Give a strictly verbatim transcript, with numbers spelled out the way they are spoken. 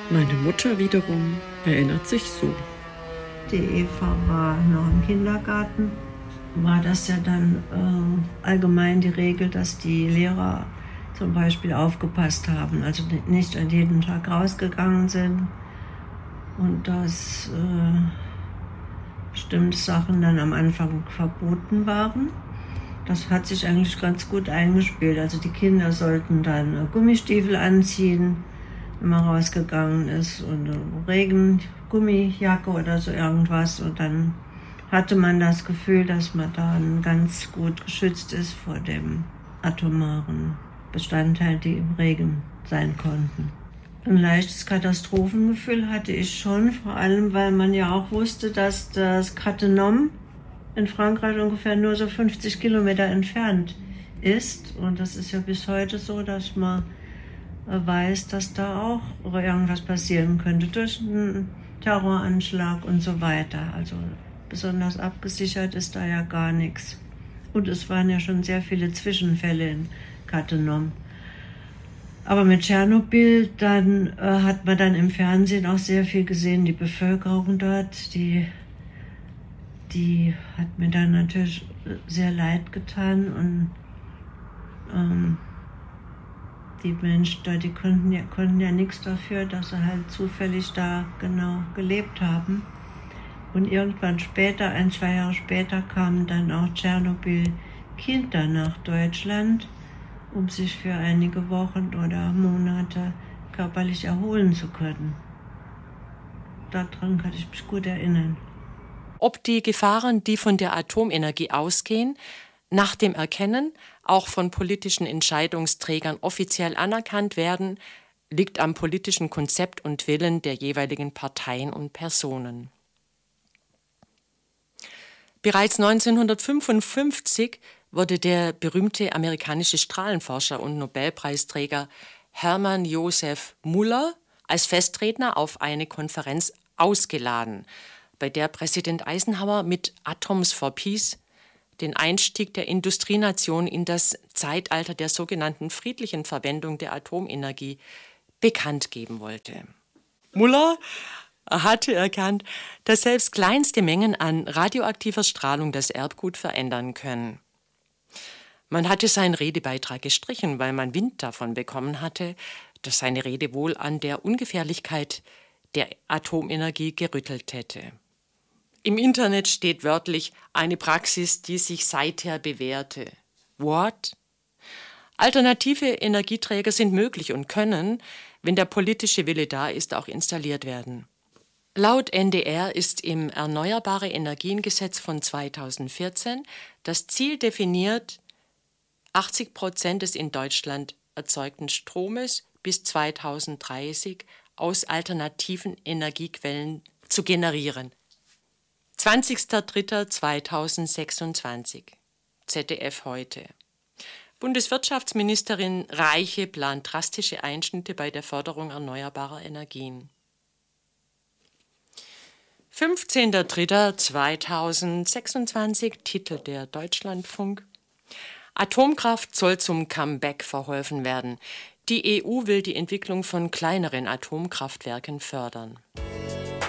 Meine Mutter wiederum erinnert sich so. Die Eva war noch im Kindergarten. War das ja dann äh, allgemein die Regel, dass die Lehrer zum Beispiel aufgepasst haben, also nicht an jeden Tag rausgegangen sind und dass äh, bestimmte Sachen dann am Anfang verboten waren. Das hat sich eigentlich ganz gut eingespielt. Also die Kinder sollten dann Gummistiefel anziehen, wenn man rausgegangen ist, und Regen, Gummijacke oder so irgendwas. Und dann hatte man das Gefühl, dass man dann ganz gut geschützt ist vor dem atomaren Bestandteil, die im Regen sein konnten. Ein leichtes Katastrophengefühl hatte ich schon, vor allem weil man ja auch wusste, dass das Cattenom in Frankreich ungefähr nur so fünfzig Kilometer entfernt ist. Und das ist ja bis heute so, dass man weiß, dass da auch irgendwas passieren könnte durch einen Terroranschlag und so weiter. Also besonders abgesichert ist da ja gar nichts. Und es waren ja schon sehr viele Zwischenfälle in Cattenom. Aber mit Tschernobyl, dann äh, hat man dann im Fernsehen auch sehr viel gesehen, die Bevölkerung dort, die Die hat mir dann natürlich sehr leid getan, und ähm, die Menschen da, die konnten ja, konnten ja nichts dafür, dass sie halt zufällig da genau gelebt haben. Und irgendwann später, ein, zwei Jahre später, kamen dann auch Tschernobyl-Kinder nach Deutschland, um sich für einige Wochen oder Monate körperlich erholen zu können. Daran kann ich mich gut erinnern. Ob die Gefahren, die von der Atomenergie ausgehen, nach dem Erkennen auch von politischen Entscheidungsträgern offiziell anerkannt werden, liegt am politischen Konzept und Willen der jeweiligen Parteien und Personen. Bereits neunzehnhundertfünfundfünfzig wurde der berühmte amerikanische Strahlenforscher und Nobelpreisträger Hermann Josef Muller als Festredner auf eine Konferenz ausgeladen, bei der Präsident Eisenhower mit Atoms for Peace den Einstieg der Industrienation in das Zeitalter der sogenannten friedlichen Verwendung der Atomenergie bekannt geben wollte. Muller hatte erkannt, dass selbst kleinste Mengen an radioaktiver Strahlung das Erbgut verändern können. Man hatte seinen Redebeitrag gestrichen, weil man Wind davon bekommen hatte, dass seine Rede wohl an der Ungefährlichkeit der Atomenergie gerüttelt hätte. Im Internet steht wörtlich eine Praxis, die sich seither bewährte. What? Alternative Energieträger sind möglich und können, wenn der politische Wille da ist, auch installiert werden. Laut N D R ist im Erneuerbare Energiengesetz von zweitausendvierzehn das Ziel definiert, achtzig Prozent des in Deutschland erzeugten Stromes bis zweitausenddreißig aus alternativen Energiequellen zu generieren. zwanzigster dritter zweitausendsechsundzwanzig. Z D F heute. Bundeswirtschaftsministerin Reiche plant drastische Einschnitte bei der Förderung erneuerbarer Energien. fünfzehnter dritter zweitausendsechsundzwanzig, Titel der Deutschlandfunk. Atomkraft soll zum Comeback verholfen werden. Die E U will die Entwicklung von kleineren Atomkraftwerken fördern.